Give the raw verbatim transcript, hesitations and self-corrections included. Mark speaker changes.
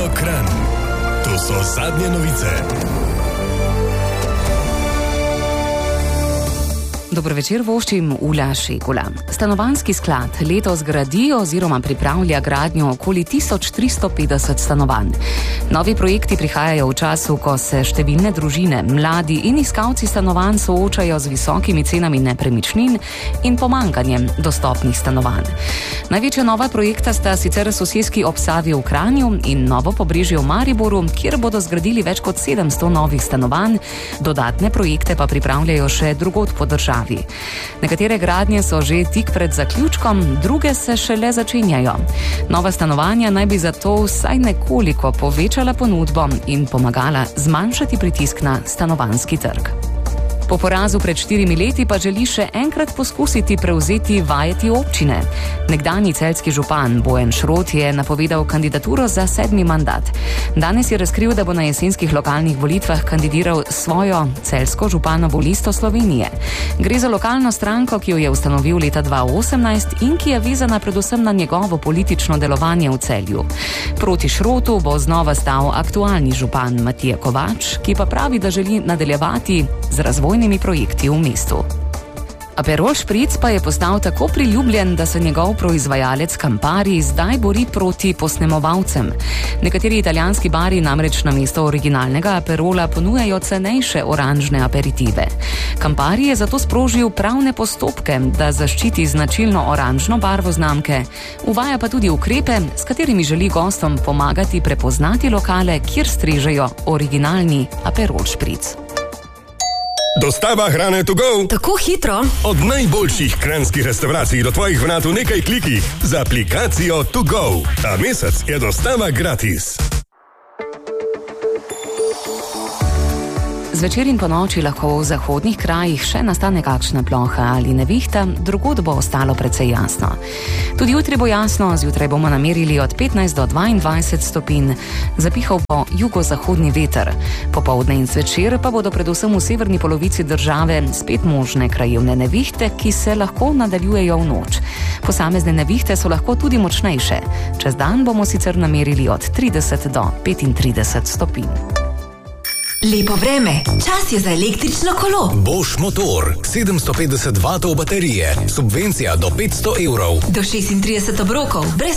Speaker 1: Kranj. To so zadnje novice.
Speaker 2: Dobro večer, voščim Ula Šekula. Stanovanjski sklad letos gradi oziroma pripravlja gradnjo okoli tisoč tristo petdeset stanovanj. Novi projekti prihajajo v času, ko se številne družine, mladi in iskalci stanovanj soočajo z visokimi cenami nepremičnin in pomanjkanjem dostopnih stanovanj. Največja nova projekta sta sicer soseski ob Savi v Kranju in Novo Pobrežje v Mariboru, kjer bodo zgradili več kot sedemsto novih stanovanj, dodatne projekte pa pripravljajo še drugod po državi. Nekatere gradnje so že tik pred zaključkom, druge se šele začenjajo. Nova stanovanja naj bi zato vsaj nekoliko povečala ponudbo in pomagala zmanjšati pritisk na stanovanjski trg. Po porazu pred štirimi leti pa želi še enkrat poskusiti prevzeti vajeti občine. Nekdanji celjski župan Bojan Šrot je napovedal kandidaturo za sedmi mandat. Danes je razkril, da bo na jesenskih lokalnih volitvah kandidiral svojo celjsko županovo listo Slovenije. Gre za lokalno stranko, ki jo je ustanovil leta dva tisoč osemnajst in ki je vezana predvsem na njegovo politično delovanje v Celju. Proti Šrotu bo znova stal aktualni župan Matija Kovač, ki pa pravi, da želi nadaljevati z razvojnimi projekti v mestu. Aperol Spritz pa je postal tako priljubljen, da se njegov proizvajalec Campari zdaj bori proti posnemovalcem. Nekateri italijanski bari namreč namesto originalnega Aperola ponujajo cenejše oranžne aperitive. Campari je zato sprožil pravne postopke, da zaščiti značilno oranžno barvo znamke. Uvaja pa tudi ukrepe, s katerimi želi gostom pomagati prepoznati lokale, kjer strežejo originalni Aperol Spritz.
Speaker 1: Dostava hrane to go.
Speaker 3: Tako hitro.
Speaker 1: Od najboljših kranjskih restavracij do tvojih vrat v nekaj klikih z aplikacijo to go. Ta mesec je dostava gratis.
Speaker 2: Zvečer in po noči lahko v zahodnih krajih še nastane kakšna ploha ali nevihta, drugod bo ostalo precej jasno. Tudi jutri bo jasno, zjutraj bomo namerili od petnajst do dvaindvajset stopinj, zapihal bo jugozahodni veter. Popoldne in zvečer pa bodo predvsem v severni polovici države spet možne krajevne nevihte, ki se lahko nadaljujejo v noč. Posamezne nevihte so lahko tudi močnejše. Čez dan bomo sicer namerili od trideset do petintrideset stopinj.
Speaker 3: Lepo vreme, čas je za električno kolo.
Speaker 4: Bosch motor, sedemsto petdeset vatov baterije, subvencija do petsto evrov.
Speaker 3: Do šestintrideset obrokov, brez